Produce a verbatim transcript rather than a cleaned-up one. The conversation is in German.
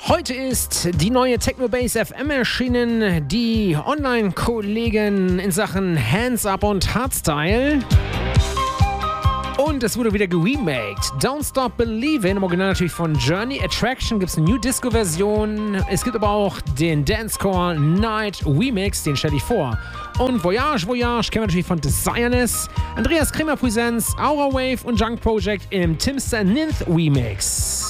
Heute ist die neue Technobase F M erschienen, die Online-Kollegen in Sachen Hands Up und Hardstyle. Und es wurde wieder geremaked. Don't Stop Believin', im Original natürlich von Journey. Attraction gibt es eine New Disco-Version. Es gibt aber auch den Dancecore Night Remix, den stelle ich vor. Und Voyage Voyage kennen wir natürlich von Desireless. Andreas Kremer Presents, Aura Wave und Junk Project im Timster Ninth Remix.